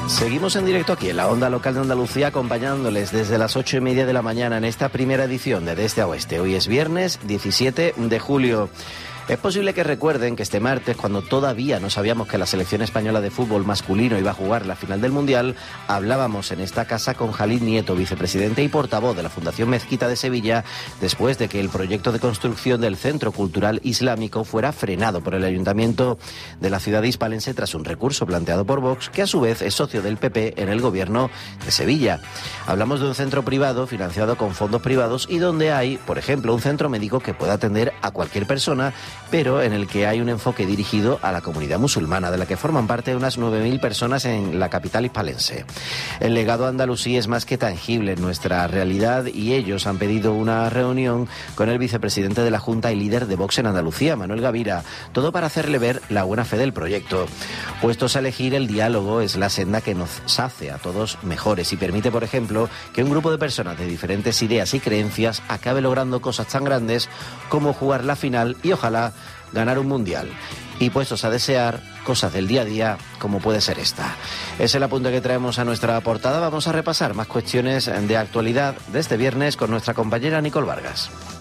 Seguimos en directo aquí en la onda local de Andalucía, acompañándoles desde las 8:30 de la mañana en esta primera edición de De Este a Oeste. Hoy es viernes 17 de julio. Es posible que recuerden que este martes, cuando todavía no sabíamos que la selección española de fútbol masculino iba a jugar la final del Mundial, hablábamos en esta casa con Jalil Nieto, vicepresidente y portavoz de la Fundación Mezquita de Sevilla, después de que el proyecto de construcción del Centro Cultural Islámico fuera frenado por el Ayuntamiento de la ciudad hispalense tras un recurso planteado por Vox, que a su vez es socio del PP en el gobierno de Sevilla. Hablamos de un centro privado financiado con fondos privados y donde hay, por ejemplo, un centro médico que pueda atender a cualquier persona, pero en el que hay un enfoque dirigido a la comunidad musulmana, de la que forman parte unas 9.000 personas en la capital hispalense. El legado andalusí es más que tangible en nuestra realidad y ellos han pedido una reunión con el vicepresidente de la Junta y líder de Vox en Andalucía, Manuel Gavira, todo para hacerle ver la buena fe del proyecto. Puestos a elegir, el diálogo es la senda que nos hace a todos mejores y permite, por ejemplo, que un grupo de personas de diferentes ideas y creencias acabe logrando cosas tan grandes como jugar la final y ojalá ganar un mundial. Y puestos a desear cosas del día a día como puede ser esta. Es el apunte que traemos a nuestra portada. Vamos a repasar más cuestiones de actualidad de este viernes con nuestra compañera Nicole Vargas.